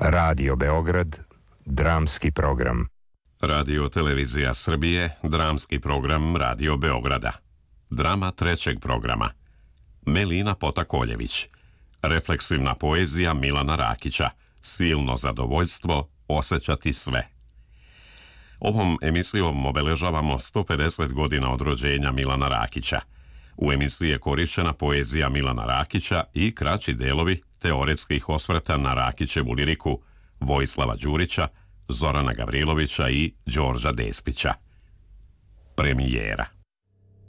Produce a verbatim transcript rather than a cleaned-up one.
Radio Beograd, dramski program. Radio Televizija Srbije, dramski program Radio Beograda. Drama trećeg programa. Melina Potakoljević. Refleksivna poezija Milana Rakića. Silno zadovoljstvo, osjećati sve. Ovom emisijom obeležavamo sto pedeset godina od rođenja Milana Rakića. U emisiji je korišćena poezija Milana Rakića i kraći delovi teoretskih osvrta na Rakićevu liriku Vojislava Đurića, Zorana Gavrilovića i Đorđa Despića. Premijera.